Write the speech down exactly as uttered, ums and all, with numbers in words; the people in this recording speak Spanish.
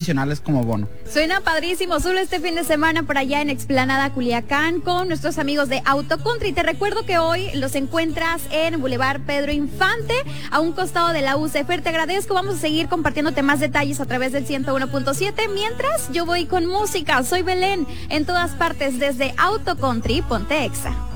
adicionales como bono. Suena padrísimo, solo este fin de semana por allá en Explanada Culiacán con nuestros amigos de Autocountry. Te recuerdo que hoy los encuentras en Boulevard Pedro Infante, a un costado de la U C E. Fer, te agradezco, vamos a seguir compartiéndote más detalles a través del ciento uno punto siete, mientras yo voy con música. Soy Belén, en todas partes desde Autocountry, ponte Exa.